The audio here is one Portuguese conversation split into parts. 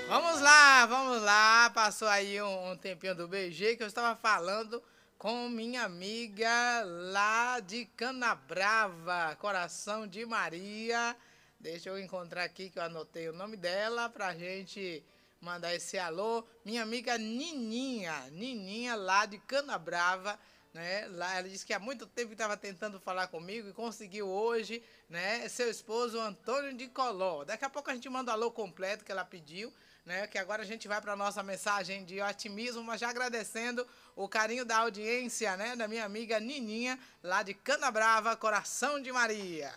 Vamos lá. Passou aí um tempinho do BG que eu estava falando com minha amiga lá de Canabrava, Coração de Maria. Deixa eu encontrar aqui que eu anotei o nome dela pra gente mandar esse alô. Minha amiga Nininha lá de Canabrava, né? Lá ela disse que há muito tempo estava tentando falar comigo e conseguiu hoje, né? Seu esposo Antônio de Coló. Daqui a pouco a gente manda o alô completo que ela pediu, né? Que agora a gente vai para nossa mensagem de otimismo, mas já agradecendo o carinho da audiência, né? Da minha amiga Nininha lá de Canabrava, Coração de Maria.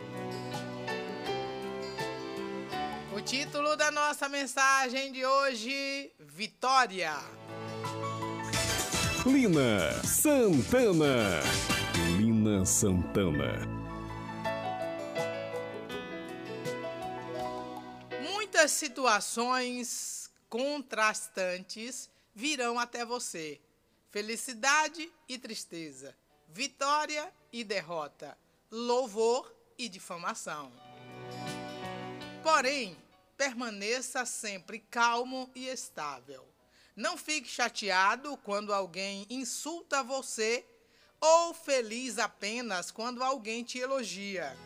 O título da nossa mensagem de hoje: Vitória. Lina Santana. Lina Santana. Muitas situações contrastantes virão até você. Felicidade e tristeza, vitória e derrota, louvor e difamação. Porém, permaneça sempre calmo e estável. Não fique chateado quando alguém insulta você ou feliz apenas quando alguém te elogia.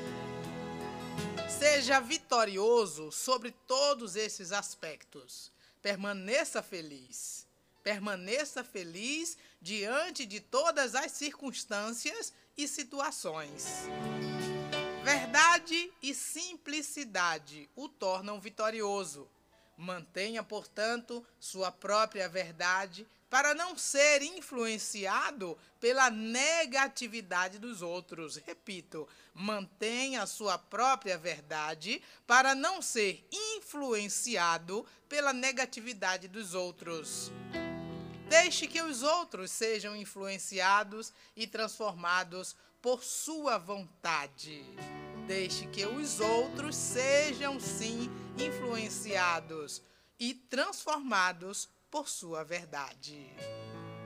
Seja vitorioso sobre todos esses aspectos. Permaneça feliz. Permaneça feliz diante de todas as circunstâncias e situações. Verdade e simplicidade o tornam vitorioso. Mantenha, portanto, sua própria verdade para não ser influenciado pela negatividade dos outros. Repito, mantenha sua própria verdade para não ser influenciado pela negatividade dos outros. Deixe que os outros sejam influenciados e transformados por sua vontade. Deixe que os outros sejam, sim, influenciados e transformados por sua verdade.